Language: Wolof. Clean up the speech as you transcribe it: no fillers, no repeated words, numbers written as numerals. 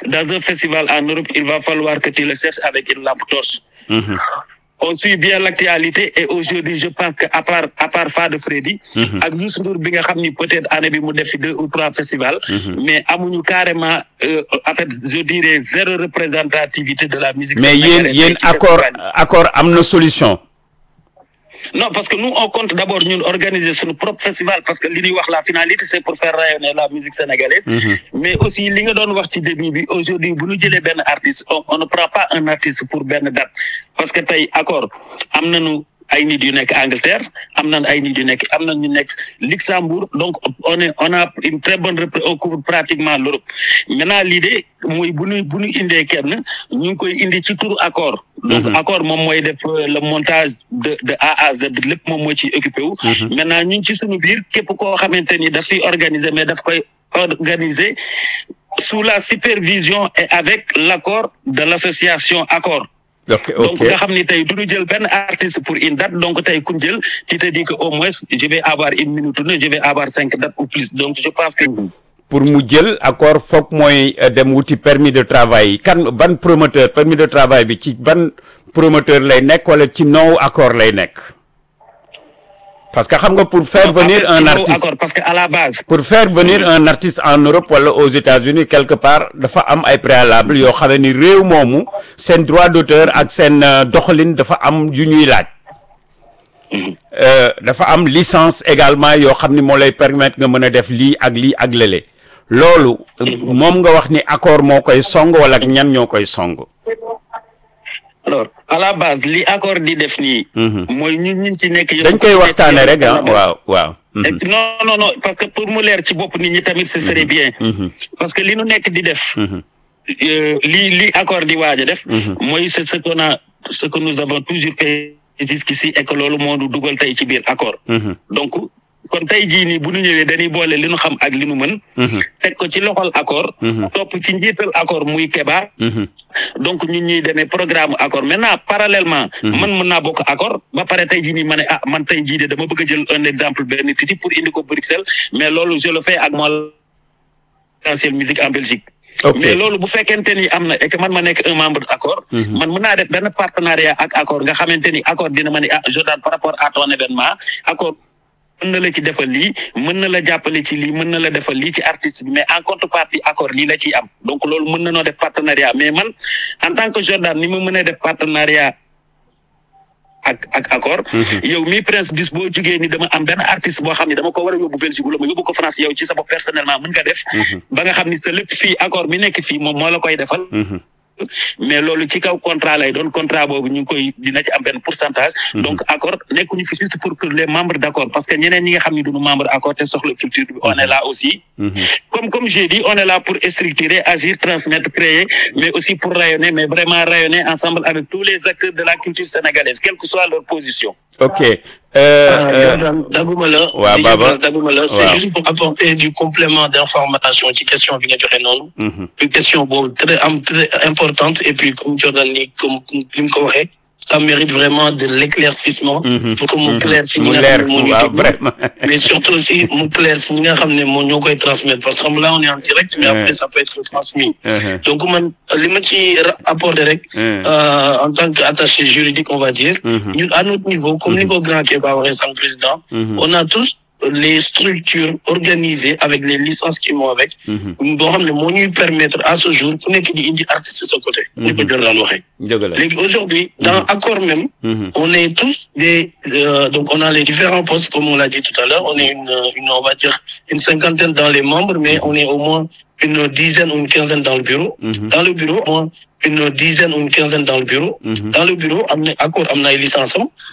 dans un festival en Europe, il va falloir que tu le cherches avec une lampe torche. On suit bien l'actualité et aujourd'hui, je pense qu'à part Fada Freddy, ak Youssou Ndour bi nga xam ni peut-être année bi mu def 2 ou 3 festivals, mais amuñu carrément, en fait, je dirais zéro représentativité de la musique sénégalaise. Mais yéen accord am na solution. Non, parce que nous, on compte d'abord nous organiser notre propre festival parce que la finalité, c'est pour faire rayonner la musique sénégalaise. Mais aussi, li nga doon wax ci début bi aujourd'hui, bu ñu jëlee benn artiste, on ne prend pas un artiste pour benn date. Parce que tey accord, am nañu ay nit yu nekk Angleterre, am nañu ay nit yu nekk, am nañu nekk Luxembourg, donc on a une très bonne on couvre pratiquement l'Europe. Maintenant, l'idée, mooy bu ñu indee kenn, ñu ngi koy indi ci turu accord. Donc accord moom mooy def le montage de A à Z lépp moom mooy ci occupé wu. Maintenant ñun ci suñu biir képp koo xamante ni daf fiy organiser mais daf koy organiser sous la supervision et avec l'accord de l'association Accord. Donc nga xam ni tey du ñu jël benn artiste pour une date donc tey ku jël tu te dis que au moins je vais avoir 1 minute tournée, je vais avoir 5 dates ou plus donc je pense que. Pour mu jël accord foog mooy dem wuti permis de travail kan ban promoteur permis de travail bi ci ban promoteur lay nekk wala ci non accord lay nekk parce que xam nga pour faire venir un artiste accord parce que à la base pour faire venir un artiste en Europe wala aux États-Unis quelque part dafa am ay préalable yoo xam ni réew moomu seen droit d'auteur ak seen doxalin dafa am yu ñuy laaj. Dafa am licence également yoo xam ni moo lay permettre nga mën a def lii ak lële loolu moom nga wax ni accord moo koy song wala ak ñan ñoo koy song. Alors à la base li accord di def nii. mooy ñun ci nekk. dañ koy waxtaanee rek waaw. non parce que pour mu leer ci bopp nit ñi tamit ce serait bien. parce que li nu nekk di def. li accord di waaj a def. mooy c'est ce que nous avons toujours fait jusqu'ici et que loolu moo du dugal tey ci biir accord. Donc kon tey jii nii bu ñu ñëwee dañuy boole li ñu xam ak li ñu mën. teg ko ci loxol accord. topp ci njiital accord muy Keba. Donc ñun ñuy demee programme accord maintenant parallèlement. man mën naa bokk accord ba pare tey jii nii ma ne man tey jii de dama bëgg a jël un exemple benn titi pour indi ko Bruxelles mais loolu je le fais ak moi essentiel musique en Belgique. Mais loolu bu fekkente ni am na et que man ma nekk un membre accord. man mën naa def benn partenariat ak accord nga xamante ni accord dina ma ne Jordan par rapport à ton événement accord. mën na la ci defal lii mën na la jàppale ci lii mën na la defal lii ci artiste bi mais en contrepartie accord lii la ciy am donc loolu mën na noo def partenariat mais man en tant que Jordan ni ma mën a def partenariat ak accord. yow mi Prince bis boo jugee ni dama am benn artiste boo xam ne dama ko war a yóbbu Belgique wala ma yóbbu ko France yow ci sa bopp personnellement mën nga def. ba nga xam ni sa lépp fii accord bi nekk fii moom moo la koy defal. mais loolu ci kaw contrat lay doon contrat boobu ñu ngi koy dina ci am benn pourcentage. Donc accord nekkuñu fi juste pour que les membres d'accord parce que ñeneen ñi nga xam ne duñu membre accord te soxla culture bi on est là aussi. Comme j'ai dit on est là pour structurer agir transmettre créer mais aussi pour rayonner mais vraiment rayonner ensemble avec tous les acteurs de la culture sénégalaise quelle que soit leur position. Ok. Daguma la. waaw Baba daguma la c'est juste pour apporter du complément d'information ci question bi nga joxe noonu. une question boobu très importante et puis comme Jordan ni comme li mu ko waxee ça mérite vraiment de l'éclaircissement pour que mu clair ci ñi nga xam ne moo ñu déglu mais surtout aussi mu clair ci ñi nga xam ne moo ñoo koy transmettre parce que xam là on est en direct mais après ça peut être transmis donc man li ma ci apporter rek en tant qu'attaché juridique on va dire ñun à notre niveau comme ni ko grand Keba waxee sànq président on a tous les structures organisées avec les licences qui vont avec boo xam ne moo ñuy permettre à ce jour ku nekk di indi artiste de ce côté ni ko Jordan waxee léegi aujourd'hui dans accord même on est tous des donc on a les différents postes comme on l'a dit tout à l'heure on est une on va dire une 50aine dans les membres mais on est au moins une dizaine ou une quinzaine dans le bureau dans le bureau une dizaine ou une quinzaine dans le bureau am na accord am na ay licence am